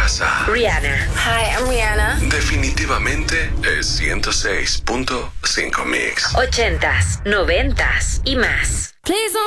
casa. Rihanna. Hi, I'm Rihanna. Definitivamente es 106.5 Mix. 80s, 90s y más. Please don't